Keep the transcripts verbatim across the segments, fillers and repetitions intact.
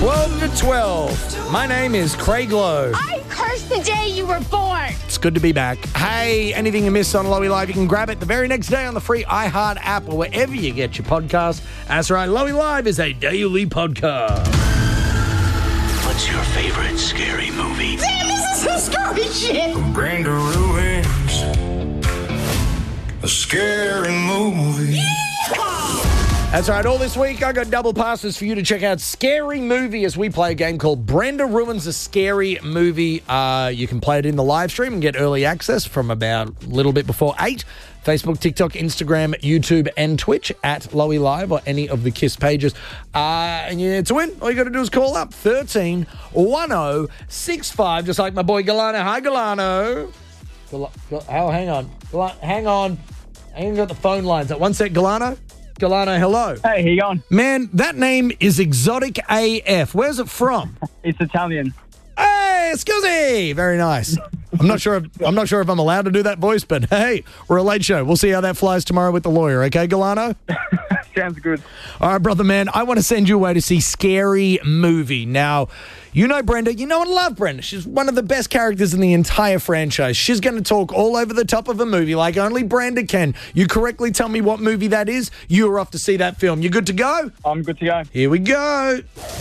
twelve to twelve. My name is Craig Lowe. I cursed the day you were born. It's good to be back. Hey, anything you missed on Lowy Live, you can grab it the very next day on the free iHeart app or wherever you get your podcast. That's right, Lowy Live is a daily podcast. What's your favorite scary movie? Damn, this is some scary shit. Brenda Ruins, a scary movie. That's right, all this week I got double passes for you to check out Scary Movie as we play a game called Brenda Ruins a Scary Movie. Uh, you can play it in the live stream and get early access from about a little bit before eight. Facebook, TikTok, Instagram, YouTube, and Twitch at Lowy Live or any of the KISS pages. Uh, and yeah, to win, all you got to do is call up thirteen one oh six five, just like my boy Galano. Hi, Galano. Gal- Gal- oh, hang on. Gal- hang on. I ain't got the phone lines up. One sec, Galano. Galano, hello. Hey, how you going? Man, that name is exotic A F. Where's it from? It's Italian. Hey, scusi. Very nice. I'm not sure if, I'm not sure if I'm allowed to do that voice, but hey, we're a late show. We'll see how that flies tomorrow with the lawyer. Okay, Galano? Sounds good. All right, brother man, I want to send you away to see Scary Movie. Now, you know Brenda. You know and love Brenda. She's one of the best characters in the entire franchise. She's going to talk all over the top of a movie like only Brenda can. You correctly tell me what movie that is, you are off to see that film. You good to go? I'm good to go. Here we go.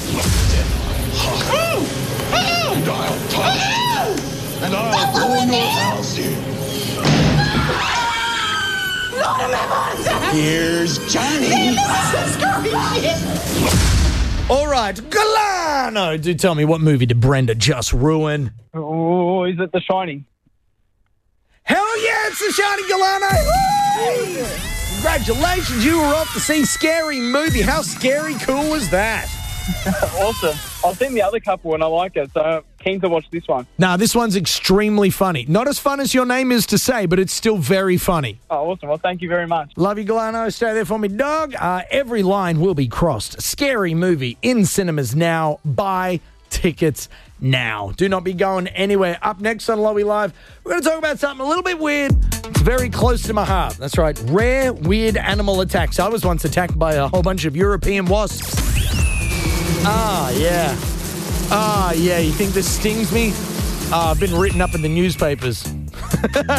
And I'll touch, and I'll blow your house in. Here's Johnny. All right, Galano, do tell me, what movie did Brenda just ruin? Oh, is it The Shining? Hell yeah, it's The Shining, Galano! Woo! Congratulations, you were off to see Scary Movie. How scary cool was that? Awesome. I've seen the other couple and I like it, so keen to watch this one. Now, this one's extremely funny. Not as fun as your name is to say, but it's still very funny. Oh, awesome. Well, thank you very much. Love you, Galano. Stay there for me, dog. Uh, every line will be crossed. Scary Movie in cinemas now. Buy tickets now. Do not be going anywhere. Up next on Lowy Live, we're going to talk about something a little bit weird. It's very close to my heart. That's right. Rare, weird animal attacks. I was once attacked by a whole bunch of European wasps. Ah, yeah. Ah, yeah. You think this stings me? Ah, I've been written up in the newspapers.